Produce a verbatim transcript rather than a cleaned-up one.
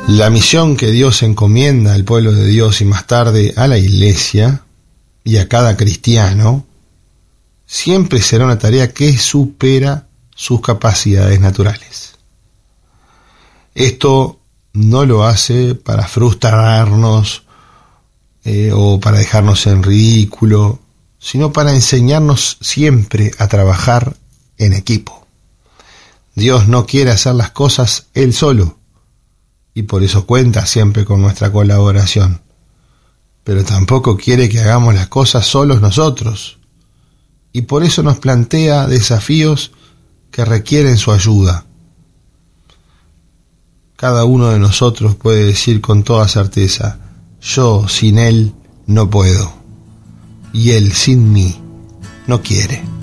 La misión que Dios encomienda al pueblo de Dios y más tarde a la iglesia y a cada cristiano siempre será una tarea que supera sus capacidades naturales. Esto no lo hace para frustrarnos eh, o para dejarnos en ridículo, sino para enseñarnos siempre a trabajar en equipo. Dios no quiere hacer las cosas Él solo, y por eso cuenta siempre con nuestra colaboración. Pero tampoco quiere que hagamos las cosas solos nosotros, y por eso nos plantea desafíos que requieren su ayuda. Cada uno de nosotros puede decir con toda certeza: yo sin Él no puedo, y Él sin mí no quiere.